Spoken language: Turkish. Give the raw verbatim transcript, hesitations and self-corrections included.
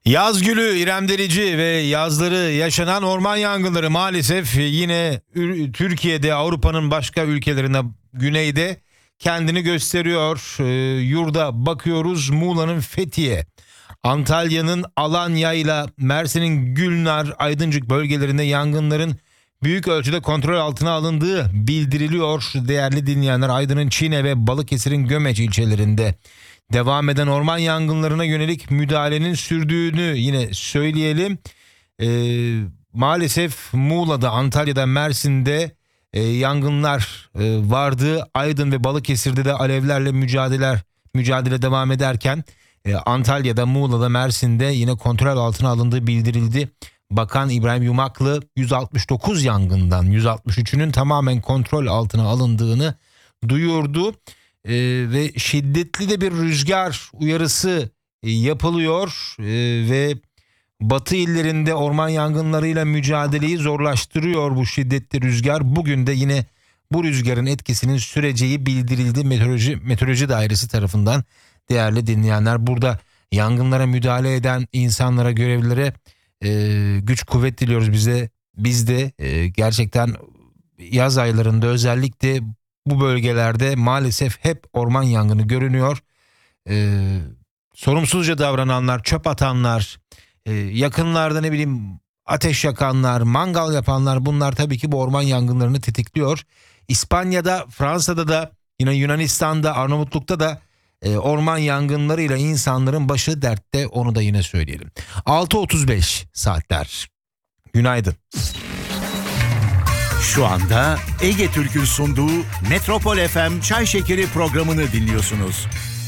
Yaz gülü İrem Derici ve yazları yaşanan orman yangınları maalesef yine Türkiye'de, Avrupa'nın başka ülkelerinde, güneyde kendini gösteriyor. Ee, yurda bakıyoruz, Muğla'nın Fethiye, Antalya'nın Alanya ile Mersin'in Gülnar, Aydıncık bölgelerinde yangınların büyük ölçüde kontrol altına alındığı bildiriliyor. Değerli dinleyenler, Aydın'ın Çiğne ve Balıkesir'in Gömeç ilçelerinde devam eden orman yangınlarına yönelik müdahalenin sürdüğünü yine söyleyelim. Ee, maalesef Muğla'da, Antalya'da, Mersin'de e, yangınlar e, vardı. Aydın ve Balıkesir'de de alevlerle mücadeleler mücadele devam ederken e, Antalya'da, Muğla'da, Mersin'de yine kontrol altına alındığı bildirildi. Bakan İbrahim Yumaklı yüz altmış dokuz yangından yüz altmış üçünün tamamen kontrol altına alındığını duyurdu. Ee, ve şiddetli de bir rüzgar uyarısı e, yapılıyor e, ve batı illerinde orman yangınlarıyla mücadeleyi zorlaştırıyor bu şiddetli rüzgar. Bugün de yine bu rüzgarın etkisinin süreceği bildirildi Meteoroloji, Meteoroloji Dairesi tarafından. Değerli dinleyenler, burada yangınlara müdahale eden insanlara, görevlilere e, güç kuvvet diliyoruz. Bize, biz de e, gerçekten yaz aylarında özellikle bu bölgelerde maalesef hep orman yangını görünüyor. Ee, sorumsuzca davrananlar, çöp atanlar, e, yakınlarda ne bileyim ateş yakanlar, mangal yapanlar, bunlar tabii ki bu orman yangınlarını tetikliyor. İspanya'da, Fransa'da da, yine Yunanistan'da, Arnavutluk'ta da e, orman yangınlarıyla insanların başı dertte, onu da yine söyleyelim. altı otuz beş saatler. Günaydın. Şu anda Ege Türk'ün sunduğu Metropol F M Çay Şekeri programını dinliyorsunuz.